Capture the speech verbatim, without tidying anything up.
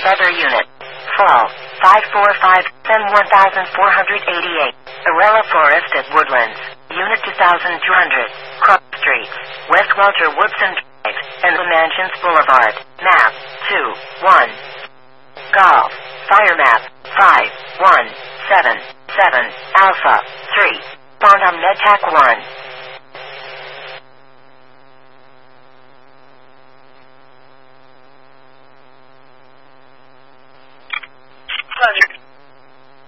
Other unit. Fall. five four five, then one thousand four hundred eighty-eight. Arella Forest at Woodlands. Unit two thousand two hundred. Cross Street. West Walter Woodson Drive. And the Mansions Boulevard. Map. two. one. Golf. Fire map. five. one. seven. seven. Alpha. three. Quantum Medtac one.